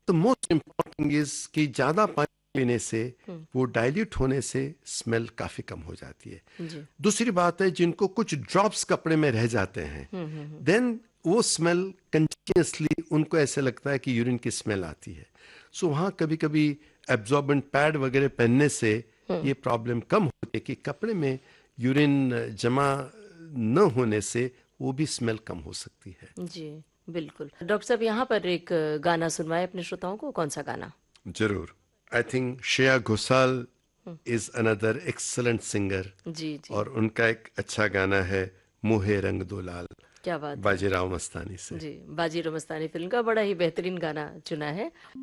The most important is कि ज्यादा पानी पीने से वो डाइल्यूट होने से स्मेल काफी कम हो जाती है। जी। दूसरी बात है, जिनको कुछ ड्रॉप्स कपड़े में रह जाते हैं, देन वो स्मेल कंटिन्यूसली उनको ऐसे लगता है कि यूरिन की स्मेल आती है। सो वहाँ कभी कभी एब्जॉर्बेंट पैड वगैरह पहनने से ये प्रॉब्लम कम होती है कि कपड़े में यूरिन जमा न होने से वो भी स्मेल कम हो सकती है। जी, बिल्कुल। डॉक्टर साहब, यहाँ पर एक गाना सुनवाएं अपने श्रोताओं को। कौन सा गाना? जरूर। I think Shreya Ghoshal is another excellent singer, जी, जी। और उनका एक अच्छा गाना है मुहे रंग दो लाल, क्या बात है। बाजीराव मस्तानी से। जी, बाजीराव मस्तानी फ़िल्म का बड़ा ही बेहतरीन गाना चुना है।